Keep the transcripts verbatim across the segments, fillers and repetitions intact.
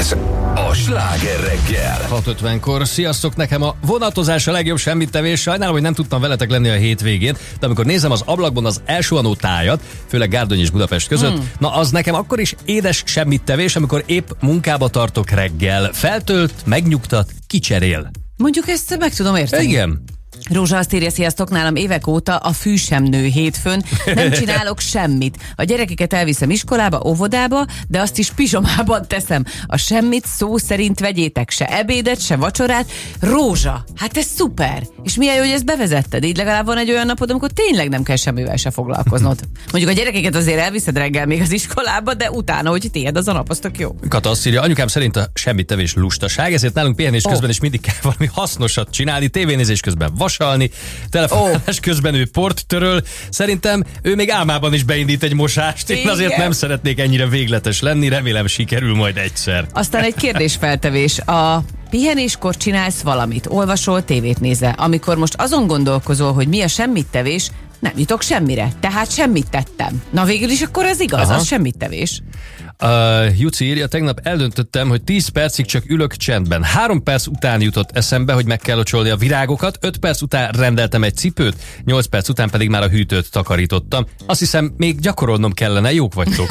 Ez a Sláger reggel. hat ötvenkor. Sziasztok, nekem a vonatozás a legjobb semmittevés. Sajnálom, hogy nem tudtam veletek lenni a hétvégén, de amikor nézem az ablakban az elsuhanó tájat, főleg Gárdony és Budapest között, hmm. na az nekem akkor is édes semmittevés, amikor épp munkába tartok reggel. Feltölt, megnyugtat, kicserél. Mondjuk ezt meg tudom érteni. Igen. Rózsa azt írja, sziasztok, nálam évek óta a fű sem nő hétfőn, nem csinálok semmit. A gyerekeket elviszem iskolába, óvodába, de azt is pizsomában teszem. A semmit szó szerint vegyétek, se ebédet, se vacsorát. Rózsa, hát ez szuper! És milyen jó, hogy ezt bevezetted, így legalább van egy olyan napod, amikor tényleg nem kell semmivel se foglalkoznod. Mondjuk a gyerekeket azért elviszed reggel még az iskolába, de utána, hogy tiéd az a nap, az tök jó. Kata azt írja, anyukám szerint a semmittevés lustaság, ezért nálunk pihenés közben oh. is mindig kell valami hasznosat csinálni, tévénézés közben vasalni, telefonálás oh. közben ő port töröl. Szerintem ő még álmában is beindít egy mosást. Én azért Igen. nem szeretnék ennyire végletes lenni, remélem sikerül majd egyszer. Aztán egy kérdésfeltevés. A pihenéskor csinálsz valamit, olvasol, tévét nézel. Amikor most azon gondolkozol, hogy mi a semmittevés, nem jutok semmire, tehát semmit tettem. Na végül is akkor ez igaz, Aha. az semmittevés. Uh, Juci írja, tegnap eldöntöttem, hogy tíz percig csak ülök csendben. Három perc után jutott eszembe, hogy meg kell locsolni a virágokat, öt perc után rendeltem egy cipőt, nyolc perc után pedig már a hűtőt takarítottam. Azt hiszem, még gyakorolnom kellene, jók vagytok.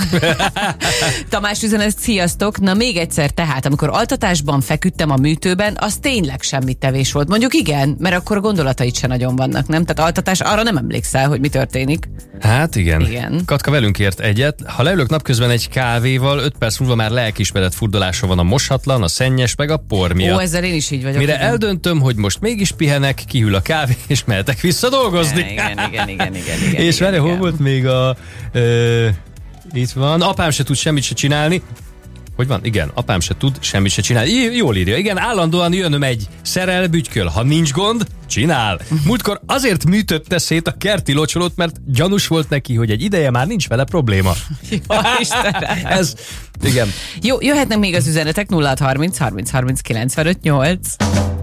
Tamás üzenet, sziasztok, na még egyszer tehát, amikor altatásban feküdtem a műtőben, az tényleg semmittevés volt. Mondjuk igen, mert akkor a gondolatait se nagyon vannak, nem? Tehát altatás, arra nem emlékszel, hogy mi történik. Hát igen. igen. Katka velünk ért egyet. Ha leülök napközben egy kávéval, öt perc múlva már lelkiismeret furdalása van a moshatlan, a szennyes, meg a por miatt. Ó, ezzel én is így vagyok. Mire igen. eldöntöm, hogy most mégis pihenek, kihűl a kávé, és mehetek vissza dolgozni. Igen, igen, igen, igen, igen, igen És vele hol igen. volt még a... Ö, itt van. Apám se tud semmit se csinálni. Hogy van? Igen, apám se tud semmit se csinálni. J- jól írja. Igen, állandóan jön egy szerel, bütyköl. Ha nincs gond, csinál. Múltkor azért műtötte szét a kerti locsolót, mert gyanús volt neki, hogy egy ideje már nincs vele probléma. Jó, Istenem. Ez, igen. Jó, jöhetnek még az üzenetek nulla hat harminc harminc harminc kilencvenöt nyolc.